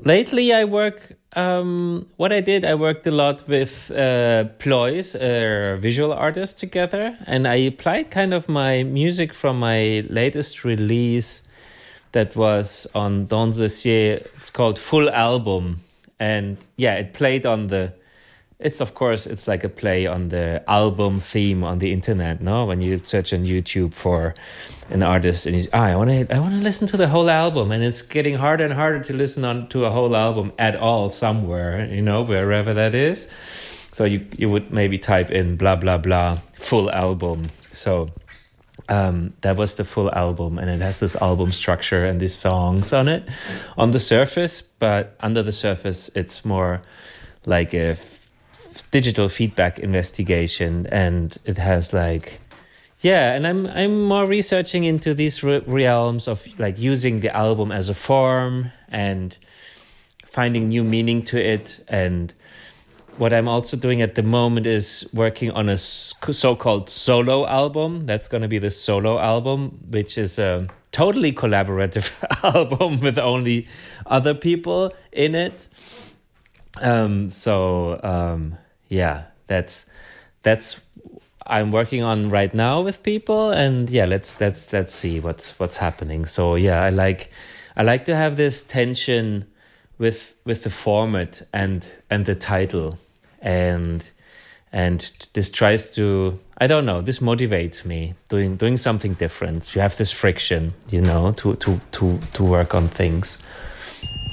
lately I work. What I did, I worked a lot with Ploys, a visual artist, together, and I applied kind of my music from my latest release that was on Don Zessier. It's called Full Album, and yeah, it played on the. It's of course it's like a play on the album theme on the internet. No, when you search on YouTube for an artist and I want to listen to the whole album, and it's getting harder and harder to listen on to a whole album at all somewhere, wherever that is. So you would maybe type in blah blah blah full album. So that was the full album, and it has this album structure and these songs on it on the surface, but under the surface it's more like a digital feedback investigation, and it has and I'm more researching into these realms of like using the album as a form and finding new meaning to it. And what I'm also doing at the moment is working on a so-called solo album. That's going to be the solo album, which is a totally collaborative album with only other people in it. That's I'm working on right now with people, and let's see what's happening. So I like to have this tension with the format and the title, and this tries to, I don't know, this motivates me doing something different. You have this friction, to work on things.